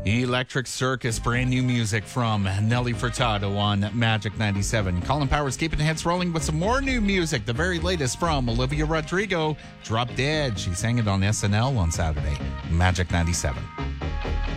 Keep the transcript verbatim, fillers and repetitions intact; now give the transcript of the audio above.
Electric Circus, brand new music from Nelly Furtado on Magic ninety-seven. Colin Powers keeping the hits rolling with some more new music. The very latest from Olivia Rodrigo, Drop Dead. She sang it on S N L on Saturday. Magic ninety-seven.